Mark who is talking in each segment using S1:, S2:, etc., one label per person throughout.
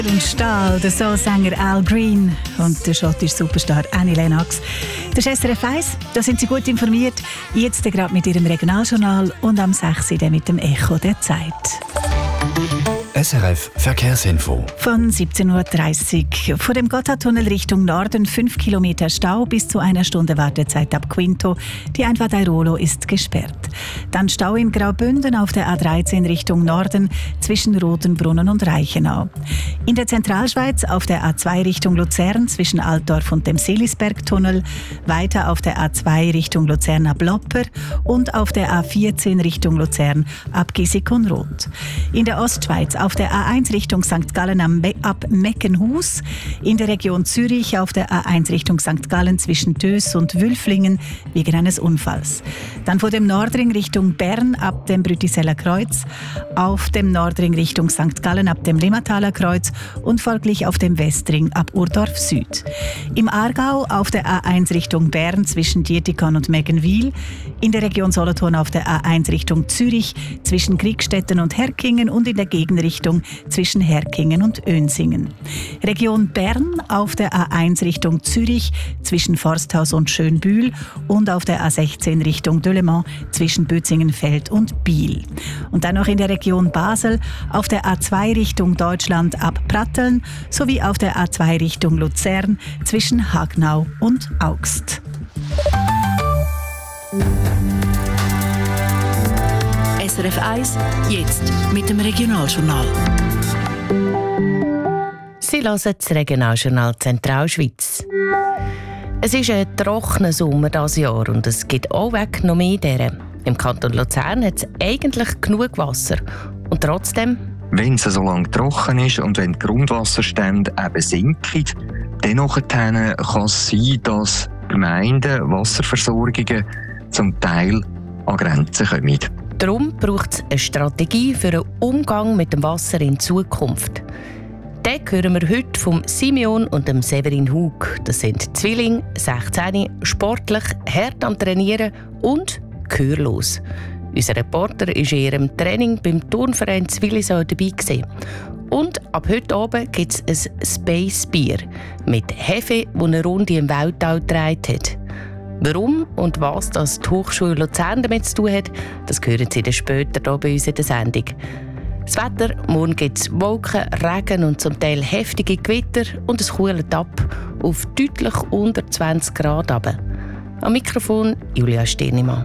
S1: Und Stahl, der Soulsänger Al Green und der schottische Superstar Annie Lennox. Das ist SRF 1, da sind Sie gut informiert. Jetzt gerade mit Ihrem Regionaljournal und am 6. mit dem Echo der Zeit.
S2: SRF Verkehrsinfo.
S1: Von 17.30 Uhr. Vor dem Gotthardtunnel Richtung Norden 5 Kilometer Stau bis zu einer Stunde Wartezeit ab Quinto. Die Einfahrt Airolo ist gesperrt. Dann Stau in Graubünden auf der A13 Richtung Norden zwischen Rotenbrunnen und Reichenau. In der Zentralschweiz auf der A2 Richtung Luzern zwischen Altdorf und dem Seelisbergtunnel. Weiter auf der A2 Richtung Luzern ab Lopper und auf der A14 Richtung Luzern ab Gissikon-Roth. In der Ostschweiz auf der A1 Richtung St. Gallen ab Meckenhus, in der Region Zürich auf der A1 Richtung St. Gallen zwischen Dös und Wülflingen wegen eines Unfalls. Dann vor dem Nordring Richtung Bern ab dem Brütiseller Kreuz, auf dem Nordring Richtung St. Gallen ab dem Limmataler Kreuz und folglich auf dem Westring ab Urdorf Süd. Im Aargau auf der A1 Richtung Bern zwischen Dietikon und Meggenwil, in der Region Solothurn auf der A1 Richtung Zürich zwischen Kriegstetten und Herkingen und in der Gegenrichtung zwischen Herkingen und Önsingen. Region Bern auf der A1 Richtung Zürich zwischen Forsthaus und Schönbühl und auf der A16 Richtung Delemont zwischen Bötzingenfeld und Biel. Und dann noch in der Region Basel auf der A2 Richtung Deutschland ab Pratteln sowie auf der A2 Richtung Luzern zwischen Hagnau und Augst.
S3: SRF 1, jetzt mit dem Regionaljournal. Sie hören das Regionaljournal Zentralschweiz. Es ist ein trockener Sommer dieses Jahr und es gibt auch weg noch mehr deren. Im Kanton Luzern hat es eigentlich genug Wasser. Und trotzdem...
S4: Wenn es so lange trocken ist und wenn die Grundwasserstände eben sinken, dann kann es sein, dass Gemeinden, Wasserversorgungen zum Teil an Grenzen kommen.
S3: Darum braucht es eine Strategie für einen Umgang mit dem Wasser in Zukunft. Den hören wir heute von Simeon und dem Severin Hug. Das sind Zwillinge, 16, sportlich, hart am Trainieren und gehörlos. Unser Reporter war in ihrem Training beim Turnverein Zwillisau dabei gewesen. Und ab heute Abend gibt es ein Space Bier mit Hefe, das eine Runde im Weltall gedreht hat. Warum und was das die Hochschule Luzern damit zu tun hat, das hören Sie dann später hier bei uns in der Sendung. Das Wetter, morgen gibt es Wolken, Regen und zum Teil heftige Gewitter und es kühlt ab auf deutlich unter 20 Grad runter. Am Mikrofon Julia Stirnimann.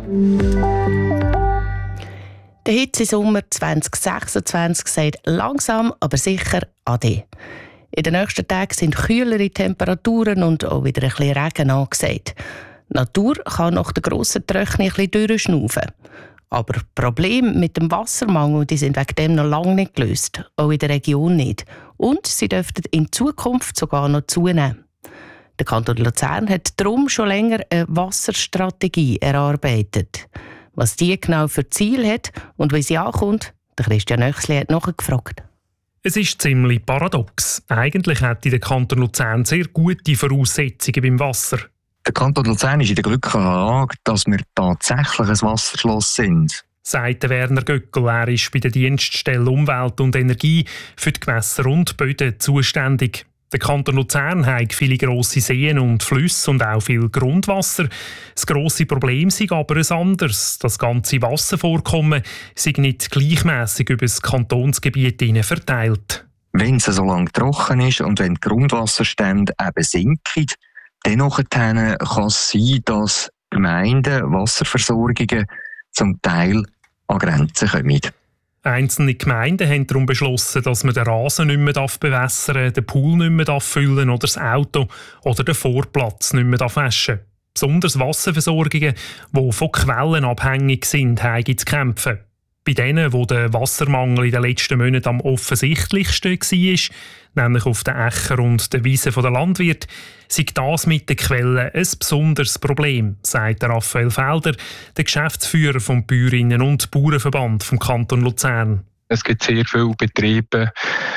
S3: Der Hitzesommer 2026 sagt langsam, aber sicher Ade. In den nächsten Tagen sind kühlere Temperaturen und auch wieder ein bisschen Regen angesagt. Die Natur kann nach der grossen Trockenheit ein bisschen durchschnaufen. Aber die Probleme mit dem Wassermangel die sind wegen dem noch lange nicht gelöst, auch in der Region nicht. Und sie dürften in Zukunft sogar noch zunehmen. Der Kanton Luzern hat darum schon länger eine Wasserstrategie erarbeitet. Was die genau für Ziel hat und wie sie ankommt, der Christian Nöchsli hat nachgefragt.
S5: Es ist ziemlich paradox. Eigentlich hätte der Kanton Luzern sehr gute Voraussetzungen beim Wasser.
S4: Der Kanton Luzern ist in der glücklichen Lage, dass wir tatsächlich ein Wasserschloss sind,
S5: sagt Werner Göckel. Er ist bei der Dienststelle Umwelt und Energie für die Gewässer und Böden zuständig. Der Kanton Luzern hat viele grosse Seen und Flüsse und auch viel Grundwasser. Das grosse Problem ist aber ein anderes. Das ganze Wasservorkommen sei nicht gleichmässig über das Kantonsgebiet verteilt.
S4: Wenn es so lange trocken ist und wenn die Grundwasserstände eben sinken, dann kann es sein, dass Gemeinden, Wasserversorgungen zum Teil an Grenzen kommen.
S5: Einzelne Gemeinden haben darum beschlossen, dass man den Rasen nicht mehr bewässern darf, den Pool nicht mehr füllen oder das Auto oder den Vorplatz nicht mehr waschen. Besonders Wasserversorgungen, die von Quellen abhängig sind, haben zu kämpfen. Bei denen, wo der Wassermangel in den letzten Monaten am offensichtlichsten war, nämlich auf den Äckern und den Wiesen der Landwirte, sei das mit den Quellen ein besonderes Problem, sagt Raphael Felder, der Geschäftsführer vom Bäuerinnen- und Bauernverband vom Kanton Luzern.
S2: Es gibt sehr viele Betriebe,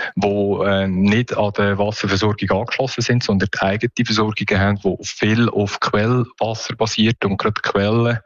S2: die nicht an die Wasserversorgung angeschlossen sind, sondern die eigene Versorgung haben, die viel auf Quellwasser basiert. Und gerade Quellen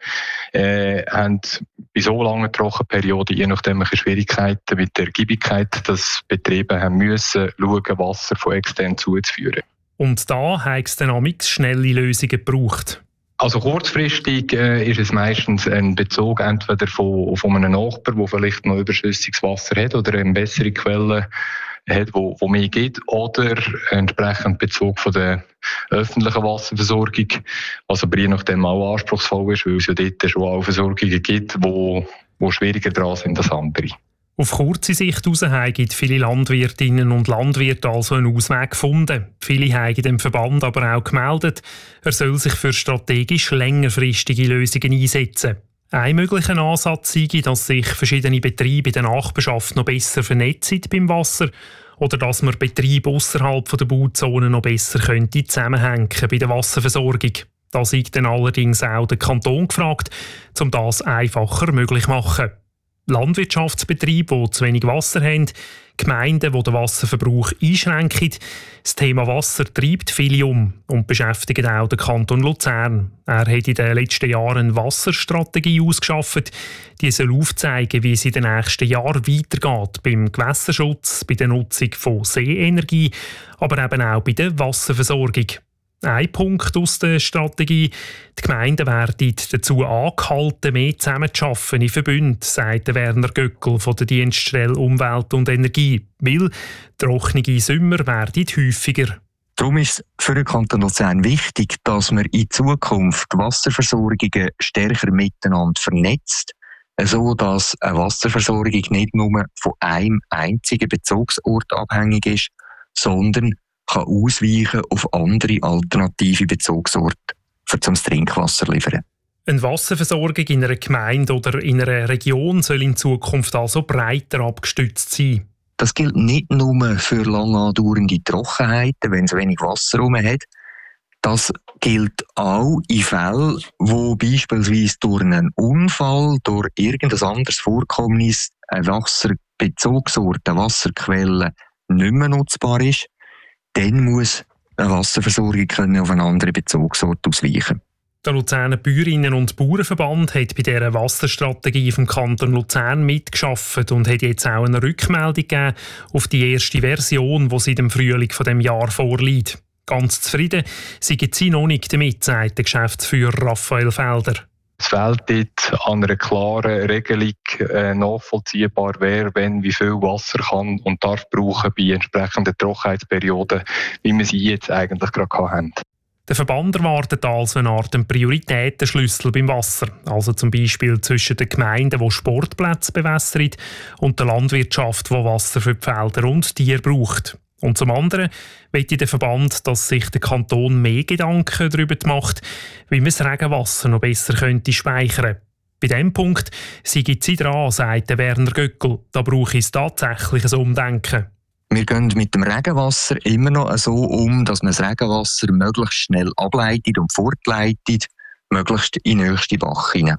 S2: haben bei so langen Trockenperioden je nachdem Schwierigkeiten mit der Ergiebigkeit, dass Betriebe haben müssen schauen, Wasser von extern zuzuführen.
S5: Und da hat es dann auch schnelle Lösungen gebraucht.
S2: Also kurzfristig ist es meistens ein Bezug entweder von einem Nachbarn, der vielleicht noch überschüssiges Wasser hat oder eine bessere Quelle hat, wo mehr gibt, oder entsprechend Bezug von der öffentlichen Wasserversorgung, was aber je nachdem auch anspruchsvoll ist, weil es ja dort schon auch Versorgungen gibt, wo schwieriger dran sind als andere.
S5: Auf kurze Sicht heraus haben viele Landwirtinnen und Landwirte also einen Ausweg gefunden. Viele haben dem Verband aber auch gemeldet, er soll sich für strategisch längerfristige Lösungen einsetzen. Ein möglicher Ansatz sei, dass sich verschiedene Betriebe in der Nachbarschaft noch besser vernetzen beim Wasser oder dass man Betriebe ausserhalb der Bauzone noch besser zusammenhängen bei der Wasserversorgung. Da sei dann allerdings auch der Kanton gefragt, um das einfacher möglich zu machen. Landwirtschaftsbetriebe, die zu wenig Wasser haben, Gemeinden, die den Wasserverbrauch einschränken. Das Thema Wasser treibt viele und beschäftigt auch den Kanton Luzern. Er hat in den letzten Jahren eine Wasserstrategie ausgeschafft. Die soll aufzeigen, wie es in den nächsten Jahren weitergeht beim Gewässerschutz, bei der Nutzung von Seeenergie, aber eben auch bei der Wasserversorgung. Ein Punkt aus der Strategie: die Gemeinden werden dazu angehalten, mehr zusammenzuarbeiten in Verbünden, sagt Werner Göckel von der Dienststelle Umwelt und Energie, weil trockene Sommer werden häufiger.
S4: Darum ist es für den Kanton Luzern wichtig, dass man in Zukunft Wasserversorgungen stärker miteinander vernetzt, so dass eine Wasserversorgung nicht nur von einem einzigen Bezugsort abhängig ist, sondern kann ausweichen auf andere alternative Bezugsorte, um das Trinkwasser zu liefern.
S5: Eine Wasserversorgung in einer Gemeinde oder in einer Region soll in Zukunft also breiter abgestützt sein.
S4: Das gilt nicht nur für lang andauernde Trockenheiten, wenn es wenig Wasser herum hat. Das gilt auch in Fällen, wo beispielsweise durch einen Unfall, durch irgendein anderes Vorkommnis ein Wasserbezugsort, eine Wasserquelle nicht mehr nutzbar ist. Dann muss eine Wasserversorgung auf einen anderen Bezugsort ausweichen.
S5: Der Luzerner Bäuerinnen- und Bauernverband hat bei dieser Wasserstrategie vom Kanton Luzern mitgearbeitet und hat jetzt auch eine Rückmeldung gegeben auf die erste Version, die seit dem Frühling von dem Jahr vorliegt. Ganz zufrieden sind sie noch nicht damit, sagt der Geschäftsführer Raphael Felder.
S2: Es fehlt dort an einer klaren Regelung nachvollziehbar, wer wenn wie viel Wasser kann und darf brauchen bei entsprechenden Trockenheitsperioden, wie wir sie jetzt eigentlich gerade haben.
S5: Der Verband erwartet also eine Art Prioritätenschlüssel beim Wasser, also zum Beispiel zwischen den Gemeinden, die Sportplätze bewässern, und der Landwirtschaft, die Wasser für die Felder und Tiere braucht. Und zum anderen möchte der Verband, dass sich der Kanton mehr Gedanken darüber macht, wie man das Regenwasser noch besser speichern könnte. Bei diesem Punkt sei sie dran, sagt Werner Göckel. Da brauche es tatsächlich ein Umdenken.
S4: Wir gehen mit dem Regenwasser immer noch so um, dass man das Regenwasser möglichst schnell ableitet und fortleitet, möglichst in den nächsten Bach hinein.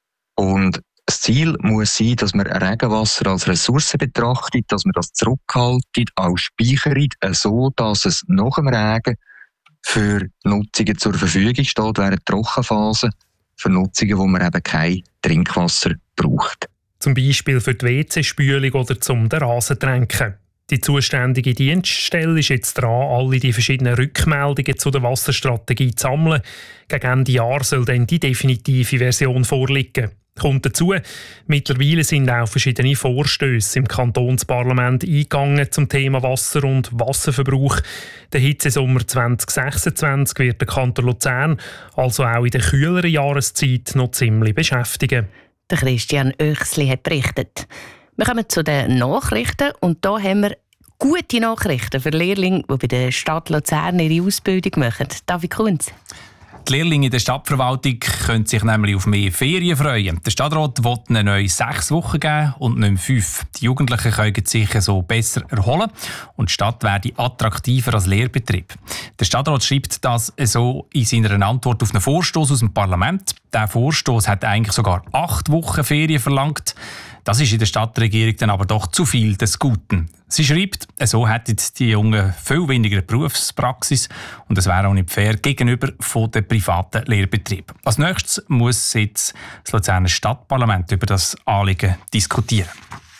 S4: Und das Ziel muss sein, dass man Regenwasser als Ressource betrachtet, dass man das zurückhaltet, auch speichert, so dass es nach dem Regen für Nutzungen zur Verfügung steht, während Trockenphase, für Nutzungen, wo man eben kein Trinkwasser braucht.
S5: Zum Beispiel für die WC-Spülung oder zum den Rasen tränken. Die zuständige Dienststelle ist jetzt dran, alle die verschiedenen Rückmeldungen zu der Wasserstrategie zu sammeln. Gegen Ende Jahr soll dann die definitive Version vorliegen. Kommt dazu, mittlerweile sind auch verschiedene Vorstöße im Kantonsparlament eingegangen zum Thema Wasser und Wasserverbrauch. Der Hitzesommer 2026 wird der Kanton Luzern also auch in der kühleren Jahreszeit noch ziemlich beschäftigen.
S3: Der Christian Oechsli hat berichtet. Wir kommen zu den Nachrichten und da haben wir gute Nachrichten für Lehrlinge, die bei der Stadt Luzern ihre Ausbildung machen. David Kunz.
S6: Die Lehrlinge in der Stadtverwaltung können sich nämlich auf mehr Ferien freuen. Der Stadtrat will eine neue 6 Wochen geben und nicht mehr 5. Die Jugendlichen können sich so besser erholen und die Stadt werde attraktiver als Lehrbetrieb. Der Stadtrat schreibt das so in seiner Antwort auf einen Vorstoß aus dem Parlament. Der Vorstoß hat eigentlich sogar 8 Wochen Ferien verlangt. Das ist in der Stadtregierung dann aber doch zu viel des Guten. Sie schreibt, so hätten die Jungen viel weniger Berufspraxis und es wäre auch nicht fair gegenüber von den privaten Lehrbetrieben. Als nächstes muss jetzt das Luzerner Stadtparlament über das Anliegen diskutieren.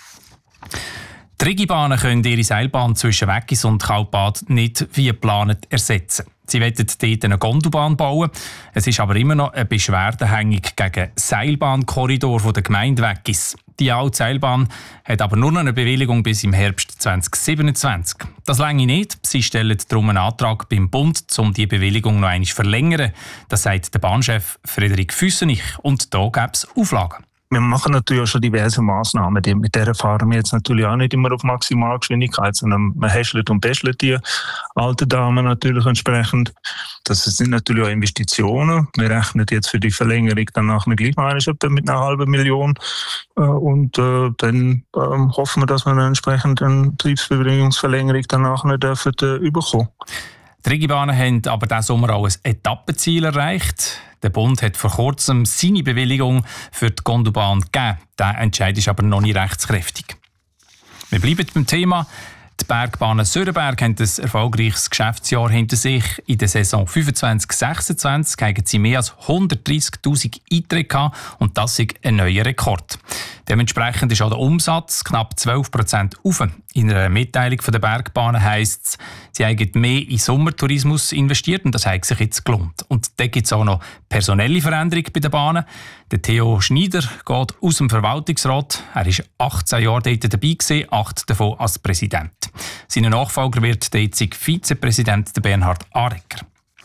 S6: Die Rigibahnen können ihre Seilbahn zwischen Weggis und Kaltbad nicht wie geplant ersetzen. Sie wollen dort eine Gondelbahn bauen. Es ist aber immer noch eine Beschwerde hängig gegen den Seilbahnkorridor der Gemeinde Weggis. Die alte Seilbahn hat aber nur noch eine Bewilligung bis im Herbst 2027. Das reiche nicht. Sie stellen darum einen Antrag beim Bund, um die Bewilligung noch einmal zu verlängern. Das sagt der Bahnchef Frederik Füssenich. Und da gäbe es Auflagen.
S7: Wir machen natürlich auch schon diverse Massnahmen. Mit der fahren wir jetzt natürlich auch nicht immer auf Maximalgeschwindigkeit, sondern man häschelt und bäschelt die alten Damen natürlich entsprechend. Das sind natürlich auch Investitionen. Wir rechnen jetzt für die Verlängerung dann nachher gleich mal mit 500.000 und dann hoffen wir, dass wir eine entsprechende Betriebsbewilligungsverlängerung dann nachher bekommen.
S6: Die Rigibahnen haben aber diesen Sommer auch ein Etappenziel erreicht. Der Bund hat vor kurzem seine Bewilligung für die Gondelbahn gegeben. Der Entscheid ist aber noch nicht rechtskräftig. Wir bleiben beim Thema. Die Bergbahnen Sörenberg haben ein erfolgreiches Geschäftsjahr hinter sich. In der Saison 25/26 haben sie mehr als 130'000 Einträge gehabt und das ist ein neuer Rekord. Dementsprechend ist auch der Umsatz knapp 12% auf. In einer Mitteilung von der Bergbahnen heisst es, sie haben mehr in Sommertourismus investiert und das hat sich jetzt gelohnt. Und dann gibt es auch noch personelle Veränderung bei den Bahnen. Der Theo Schneider geht aus dem Verwaltungsrat. Er war 18 Jahre dort dabei, 8 davon als Präsident. Sein Nachfolger wird der jetzige Vizepräsident Bernhard Arecker.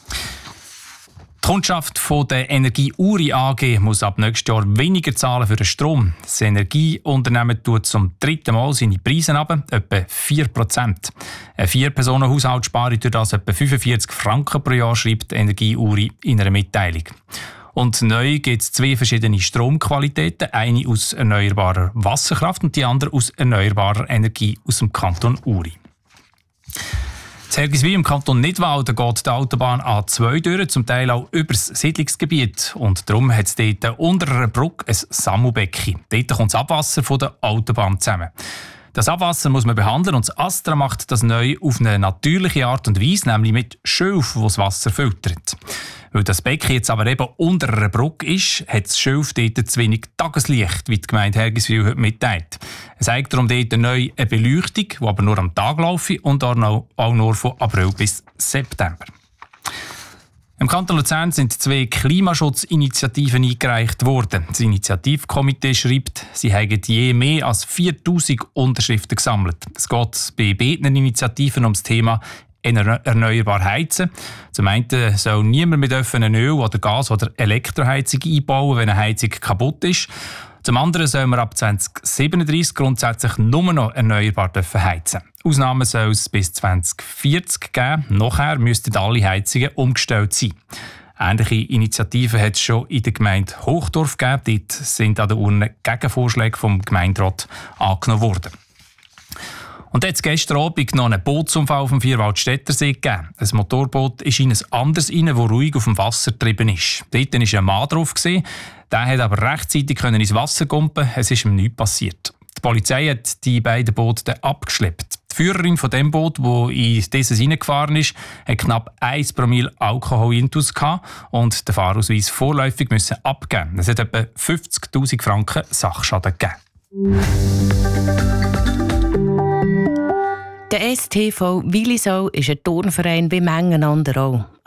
S6: Die Kundschaft der Energie Uri AG muss ab nächstes Jahr weniger zahlen für den Strom. Das Energieunternehmen tut zum 3. Mal seine Preise runter, etwa 4%. Ein 4-Personen-Haushalt spare durch das etwa 45 Franken pro Jahr, schreibt die Energie Uri in einer Mitteilung. Und neu gibt es 2 verschiedene Stromqualitäten. Eine aus erneuerbarer Wasserkraft und die andere aus erneuerbarer Energie aus dem Kanton Uri. In Hergiswil im Kanton Nidwalden geht die Autobahn A2 durch, zum Teil auch über das Siedlungsgebiet. Und darum hat es dort unter einer Brücke ein Sammelbecken. Dort kommt das Abwasser von der Autobahn zusammen. Das Abwasser muss man behandeln und das Astra macht das neu auf eine natürliche Art und Weise, nämlich mit Schilf, das das Wasser filtert. Weil das Becken jetzt aber eben unter einer Brücke ist, hat das Schilf dort zu wenig Tageslicht, wie die Gemeinde Hergiswil heute mitteilt. Es zeigt darum dort neu eine Beleuchtung, die aber nur am Tag laufe und auch nur von April bis September. Im Kanton Luzern sind 2 Klimaschutzinitiativen eingereicht worden. Das Initiativkomitee schreibt, sie haben je mehr als 4'000 Unterschriften gesammelt. Es geht bei beiden Initiativen um das Thema erneuerbar heizen. Zum einen soll niemand mehr eine Öl-, oder Gas- oder Elektroheizung einbauen, wenn eine Heizung kaputt ist. Zum anderen soll man ab 2037 grundsätzlich nur noch erneuerbar heizen. Ausnahmen soll es bis 2040 geben. Nachher müssten alle Heizungen umgestellt sein. Ähnliche Initiativen hat es schon in der Gemeinde Hochdorf gegeben. Dort sind an der Urne Gegenvorschläge vom Gemeinderat angenommen worden. Und jetzt gestern Abend noch einen Bootsunfall auf dem Vierwaldstättersee gegeben. Ein Motorboot ist in ein anderes rein, das ruhig auf dem Wasser getrieben ist. Dort war ein Mann drauf. Der konnte aber rechtzeitig ins Wasser kumpen. Es ist ihm nichts passiert. Die Polizei hat die beiden Boote abgeschleppt. Die Führerin von dem Boot, die in dieses hineingefahren ist, hat knapp 1 Promille Alkohol intus und den Fahrausweis vorläufig müssen abgeben. Es hat etwa 50'000 Franken Sachschaden gegeben.
S3: Der STV Willisau ist ein Turnverein wie Mengen anderer auch.